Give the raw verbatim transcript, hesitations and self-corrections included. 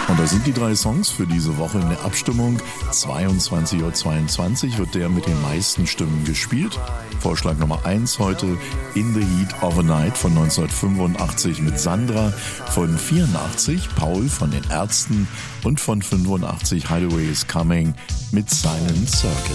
Und das sind die drei Songs für diese Woche in der Abstimmung. zweiundzwanzig Uhr zweiundzwanzig wird der mit den meisten Stimmen gespielt. Vorschlag Nummer eins heute, In the Heat of a Night von neunzehnhundertfünfundachtzig mit Sandra. Von vierundachtzig, Paul von den Ärzten. Und von fünfundachtzig, Hideaway is Coming mit Silent Circle.